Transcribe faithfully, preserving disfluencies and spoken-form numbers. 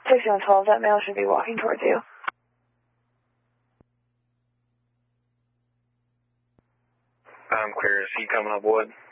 Taxi on twelve, that male should be walking towards you. I'm clear. Is he coming up wood?